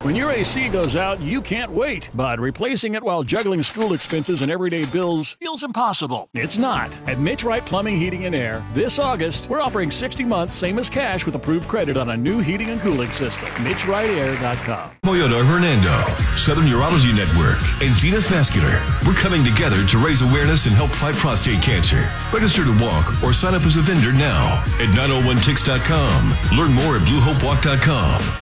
When your AC goes out, you can't wait, but replacing it while juggling school expenses and everyday bills feels impossible. It's not. At Mitch Wright Plumbing, Heating, and Air, this August, we're offering 60 months, same as cash, with approved credit on a new heating and cooling system. MitchWrightAir.com. Toyota of Hernando, Southern Urology Network, and Zenith Vascular. We're coming together to raise awareness and help fight prostate cancer. Register to walk or sign up as a vendor now at 901tix.com. Learn more at bluehopewalk.com.